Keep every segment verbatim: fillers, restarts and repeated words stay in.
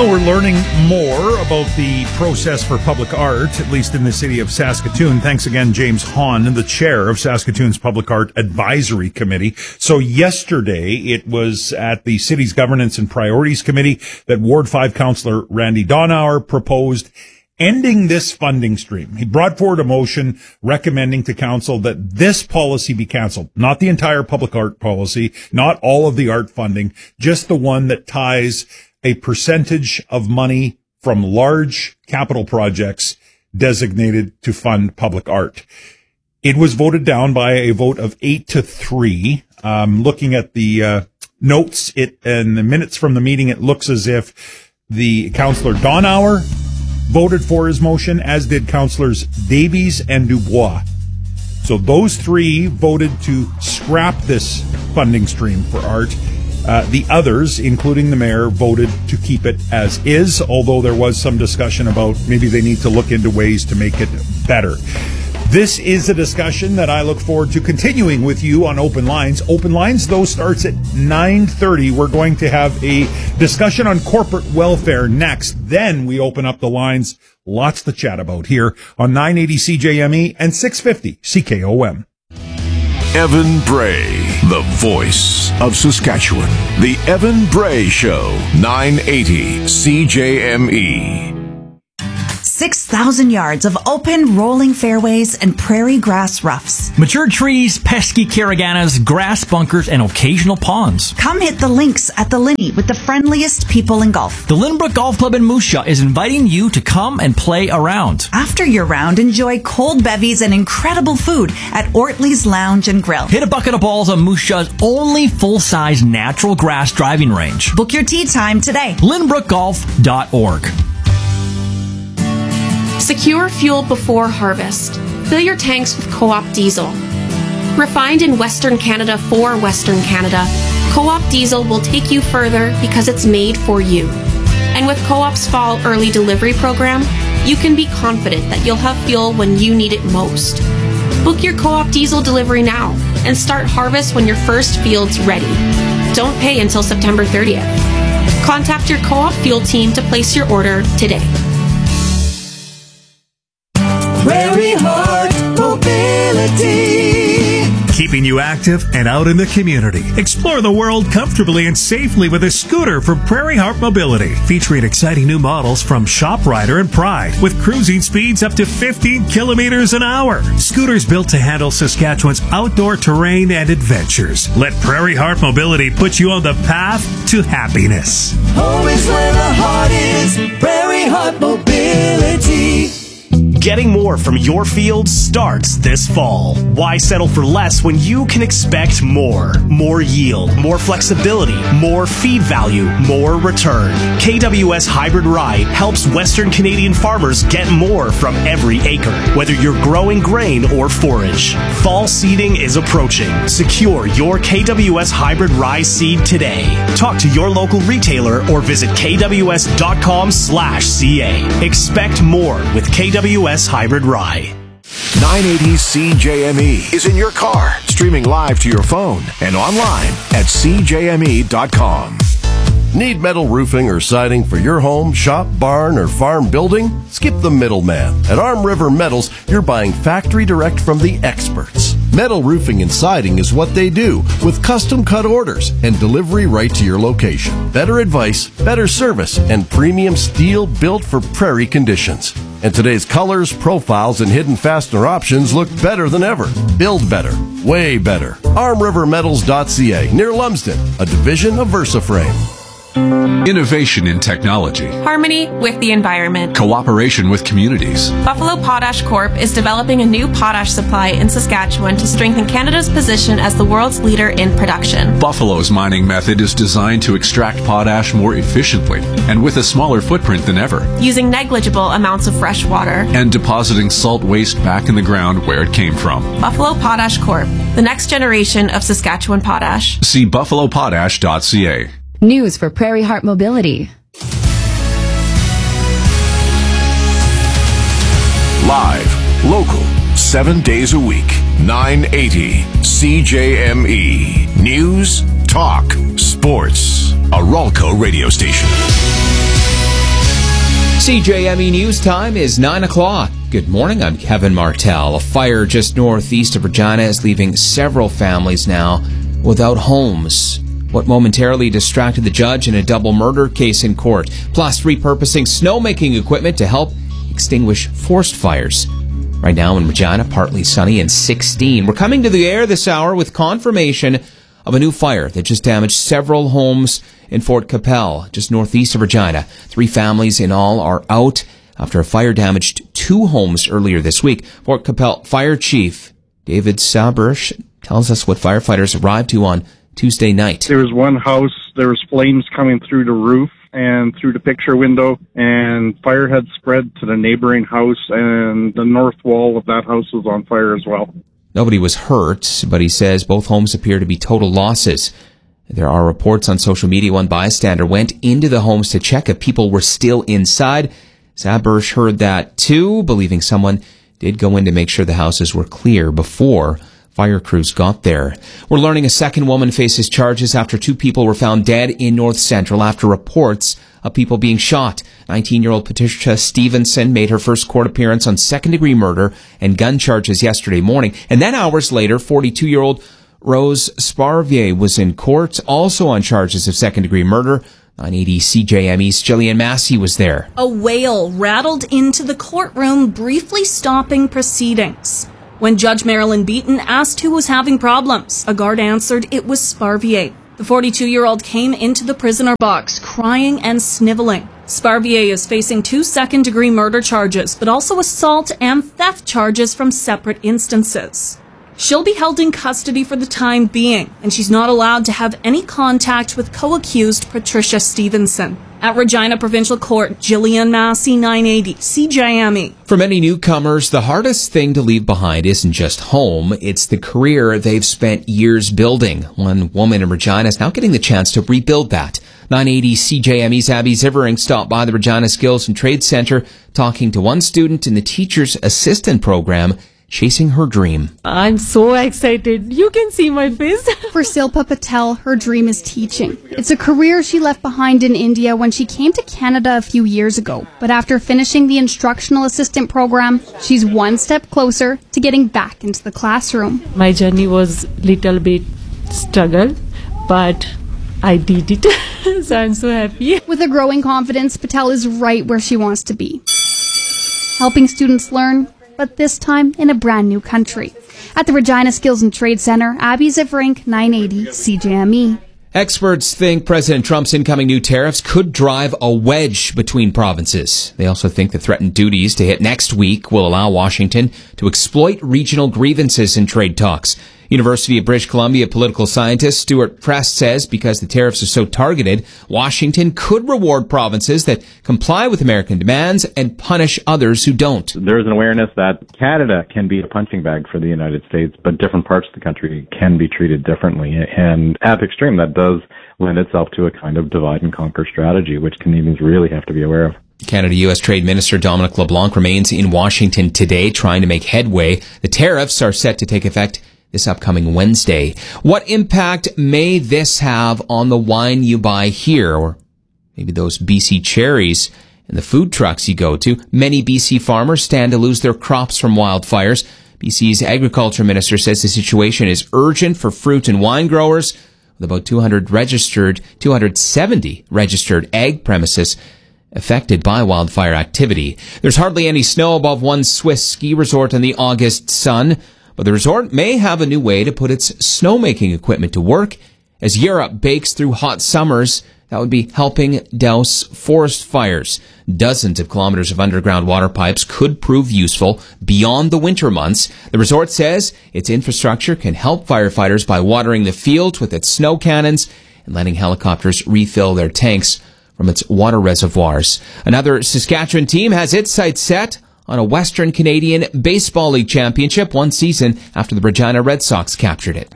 Well, we're learning more about the process for public art, at least in the city of Saskatoon. Thanks again, James Hahn, the chair of Saskatoon's Public Art Advisory Committee. So yesterday, it was at the city's Governance and Priorities Committee that Ward five Councillor Randy Donauer proposed ending this funding stream. He brought forward a motion recommending to council that this policy be cancelled, not the entire public art policy, not all of the art funding, just the one that ties a percentage of money from large capital projects designated to fund public art. It was voted down by a vote of eight to three. Um, looking at the uh, notes it and the minutes from the meeting, it looks as if the Councillor Donauer voted for his motion, as did Councillors Davies and Dubois. So those three voted to scrap this funding stream for art. Uh, the others, including the mayor, voted to keep it as is, although there was some discussion about maybe they need to look into ways to make it better. This is a discussion that I look forward to continuing with you on Open Lines. Open Lines, though, starts at nine thirty. We're going to have a discussion on corporate welfare next. Then we open up the lines. Lots to chat about here on nine eighty C J M E and six fifty C K O M. Evan Bray, the voice of Saskatchewan. The Evan Bray Show, nine eighty C J M E. six thousand yards of open, rolling fairways and prairie grass roughs. Mature trees, pesky caraganas, grass bunkers, and occasional ponds. Come hit the links at the Linney with the friendliest people in golf. The Lynbrook Golf Club in Moose Jaw is inviting you to come and play around. After your round, enjoy cold bevies and incredible food at Ortley's Lounge and Grill. Hit a bucket of balls on Moose Jaw's only full-size natural grass driving range. Book your tee time today. lynbrook golf dot org. Secure fuel before harvest. Fill your tanks with Co-op diesel. Refined in Western Canada for Western Canada, Co-op diesel will take you further because it's made for you. And with Co-op's fall early delivery program, you can be confident that you'll have fuel when you need it most. Book your Co-op diesel delivery now and start harvest when your first field's ready. Don't pay until September thirtieth. Contact your Co-op fuel team to place your order today. Prairie Heart Mobility. Keeping you active and out in the community. Explore the world comfortably and safely with a scooter from Prairie Heart Mobility. Featuring exciting new models from ShopRider and Pride with cruising speeds up to fifteen kilometers an hour. Scooters built to handle Saskatchewan's outdoor terrain and adventures. Let Prairie Heart Mobility put you on the path to happiness. Home is where the heart is. Prairie Heart Mobility. Getting more from your field starts this fall. Why settle for less when you can expect more? More yield, more flexibility, more feed value, more return. K W S Hybrid Rye helps Western Canadian farmers get more from every acre, whether you're growing grain or forage. Fall seeding is approaching. Secure your K W S Hybrid Rye seed today. Talk to your local retailer or visit kws.com slash CA. Expect more with K W S Hybrid Rye. nine eighty C J M E is in your car, streaming live to your phone and online at c j m e dot com. Need metal roofing or siding for your home, shop, barn, or farm building? Skip the middleman. At Arm River Metals, you're buying factory direct from the experts. Metal roofing and siding is what they do, with custom cut orders and delivery right to your location. Better advice, better service, and premium steel built for prairie conditions. And today's colors, profiles, and hidden fastener options look better than ever. Build better. Way better. arm river metals dot c a, near Lumsden, a division of VersaFrame. Innovation in technology. Harmony with the environment. Cooperation with communities. Buffalo Potash Corp is developing a new potash supply in Saskatchewan to strengthen Canada's position as the world's leader in production. Buffalo's mining method is designed to extract potash more efficiently and with a smaller footprint than ever, using negligible amounts of fresh water and depositing salt waste back in the ground where it came from. Buffalo Potash Corp, the next generation of Saskatchewan potash. See buffalo potash dot c a. News for Prairie Heart Mobility. Live, local, seven days a week. nine eighty C J M E. News, talk, sports. A Ralco radio station. C J M E News time is nine o'clock. Good morning, I'm Kevin Martell. A fire just northeast of Regina is leaving several families now without homes. What momentarily distracted the judge in a double murder case in court, plus repurposing snowmaking equipment to help extinguish forest fires. Right now in Regina, partly sunny and sixteen. We're coming to the air this hour with confirmation of a new fire that just damaged several homes in Fort Capel, just northeast of Regina. Three families in all are out after a fire damaged two homes earlier this week. Fort Capel Fire Chief David Sabersh tells us what firefighters arrived to on Tuesday night. There was one house, there was flames coming through the roof and through the picture window, and fire had spread to the neighboring house, and the north wall of that house was on fire as well. Nobody was hurt, but he says both homes appear to be total losses. There are reports on social media one bystander went into the homes to check if people were still inside. Sabersh heard that too, believing someone did go in to make sure the houses were clear before fire crews got there. We're learning a second woman faces charges after two people were found dead in North Central after reports of people being shot. nineteen-year-old Patricia Stevenson made her first court appearance on second-degree murder and gun charges yesterday morning. And then hours later, forty-two-year-old Rose Sparvier was in court, also on charges of second-degree murder. nine eighty C J M E's Jillian Massey was there. A wail rattled into the courtroom, briefly stopping proceedings. When Judge Marilyn Beaton asked who was having problems, a guard answered it was Sparvier. The forty-two-year-old came into the prisoner box crying and sniveling. Sparvier is facing two second-degree murder charges, but also assault and theft charges from separate instances. She'll be held in custody for the time being, and she's not allowed to have any contact with co-accused Patricia Stevenson. At Regina Provincial Court, Jillian Massey, nine eighty C J M E. For many newcomers, the hardest thing to leave behind isn't just home, it's the career they've spent years building. One woman in Regina is now getting the chance to rebuild that. nine eighty C J M E's Abby Zivering stopped by the Regina Skills and Trade Centre talking to one student in the Teacher's Assistant program chasing her dream. I'm so excited. You can see my face. For Silpa Patel, her dream is teaching. It's a career she left behind in India when she came to Canada a few years ago. But after finishing the instructional assistant program, she's one step closer to getting back into the classroom. My journey was little bit struggle, but I did it. So I'm so happy. With a growing confidence, Patel is right where she wants to be. Helping students learn, but this time in a brand new country. At the Regina Skills and Trade Centre, Abby Zivering, nine eighty C J M E. Experts think President Trump's incoming new tariffs could drive a wedge between provinces. They also think the threatened duties to hit next week will allow Washington to exploit regional grievances in trade talks. University of British Columbia political scientist Stuart Prest says because the tariffs are so targeted, Washington could reward provinces that comply with American demands and punish others who don't. There is an awareness that Canada can be a punching bag for the United States, but different parts of the country can be treated differently. And at the extreme, that does lend itself to a kind of divide and conquer strategy, which Canadians really have to be aware of. Canada-U S Trade Minister Dominic LeBlanc remains in Washington today trying to make headway. The tariffs are set to take effect this upcoming Wednesday. What impact may this have on the wine you buy here, or maybe those B C cherries and the food trucks you go to? Many B C farmers stand to lose their crops from wildfires. B C's Agriculture Minister says the situation is urgent for fruit and wine growers, with about two hundred registered, two hundred seventy registered ag premises affected by wildfire activity. There's hardly any snow above one Swiss ski resort in the August sun, but the resort may have a new way to put its snowmaking equipment to work. As Europe bakes through hot summers, that would be helping douse forest fires. Dozens of kilometers of underground water pipes could prove useful beyond the winter months. The resort says its infrastructure can help firefighters by watering the fields with its snow cannons and letting helicopters refill their tanks from its water reservoirs. Another Saskatchewan team has its sights set on a Western Canadian Baseball League championship one season after the Regina Red Sox captured it.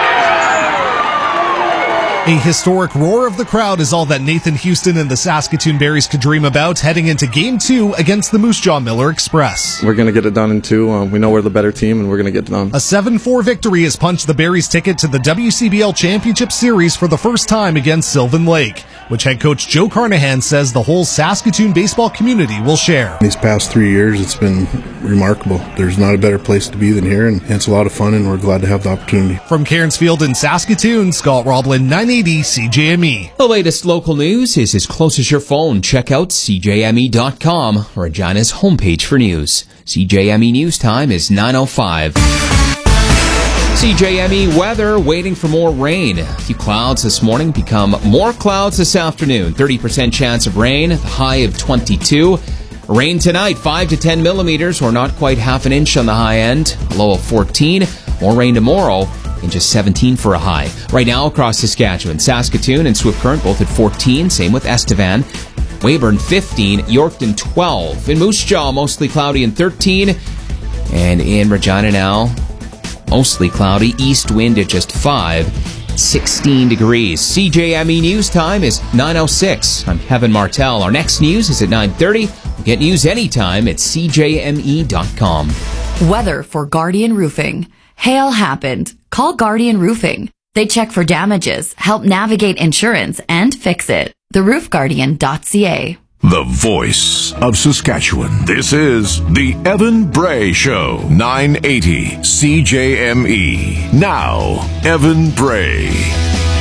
A historic roar of the crowd is all that Nathan Houston and the Saskatoon Berries could dream about heading into Game two against the Moose Jaw Miller Express. We're going to get it done in two. Uh, we know we're the better team, and we're going to get it done. A seven four victory has punched the Berries' ticket to the W C B L Championship Series for the first time against Sylvan Lake. which head coach Joe Carnahan says the whole Saskatoon baseball community will share. These past three years, it's been remarkable. There's not a better place to be than here, and it's a lot of fun, and we're glad to have the opportunity. From Cairns Field in Saskatoon, Scott Roblin, nine eighty C J M E. The latest local news is as close as your phone. Check out C J M E dot com, Regina's homepage for news. C J M E News Time is nine oh five. C J M E weather, waiting for more rain. A few clouds this morning, become more clouds this afternoon. thirty percent chance of rain, the high of twenty-two. Rain tonight, five to ten millimeters, or not quite half an inch on the high end, a low of fourteen. More rain tomorrow, and just seventeen for a high. Right now across Saskatchewan, Saskatoon and Swift Current both at fourteen, same with Estevan. Weyburn fifteen, Yorkton twelve. In Moose Jaw, mostly cloudy and thirteen. And in Regina now, mostly cloudy, east wind at just five, sixteen degrees. C J M E News Time is nine oh six. I'm Kevin Martell. Our next news is at nine thirty. Get news anytime at C J M E dot com. Weather for Guardian Roofing. Hail happened. Call Guardian Roofing. They check for damages, help navigate insurance, and fix it. the roof guardian dot c a. The voice of Saskatchewan. This is the Evan Bray Show. nine eighty C J M E. Now, Evan Bray.